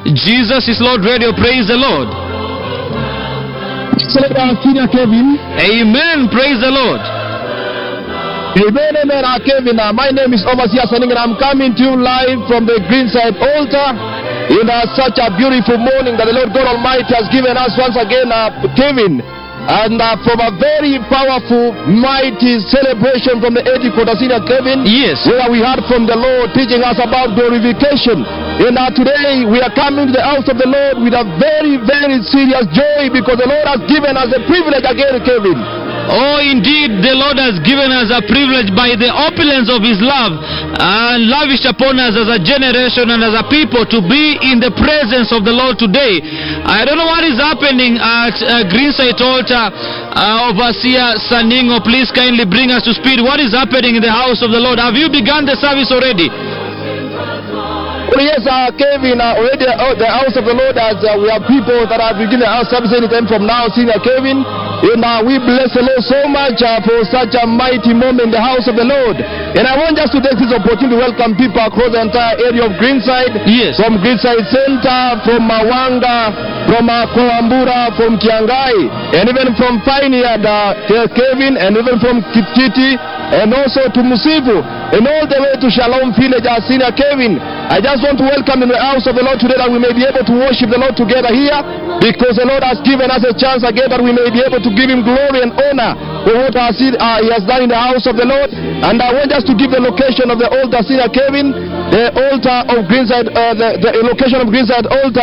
Jesus is Lord Radio. Praise the Lord. Kevin. Amen. Praise the Lord. Amen, Kevin. My name is Overseer Saning, and I'm coming to you live from the Greenside altar in such a beautiful morning that the Lord God Almighty has given us once again, Kevin. And from a very powerful, mighty celebration from the Ejikoto Senior, Kevin. Yes. Where we heard from the Lord teaching us about glorification. And today we are coming to the house of the Lord with a very, very serious joy, because the Lord has given us a privilege again, Kevin. Oh, indeed, the Lord has given us a privilege by the opulence of His love and lavished upon us as a generation and as a people to be in the presence of the Lord today. I don't know what is happening at Greenside Altar. Overseer Saningo, please kindly bring us to speed. What is happening in the house of the Lord? Have you begun the service already? Oh, yes, Kevin, already the house of the Lord, as we have people that are beginning our service anytime from now, Senior Kevin. And we bless the Lord so much for such a mighty moment in the house of the Lord. And I want just to take this opportunity to welcome people across the entire area of Greenside. Yes. From Greenside Center, from Mawanga, from Koambura, from Kiangai, and even from Pioneer, Kevin, and even from Kititi, and also to Musibu, and all the way to Shalom Village, Senior Kevin. I just want to welcome in the house of the Lord today that we may be able to worship the Lord together here, because the Lord has given us a chance again that we may be able to give Him glory and honor for what He has done in the house of the Lord. And I want just to give the location of the altar, Senior Kevin, the altar of Greenside, the location of Greenside altar.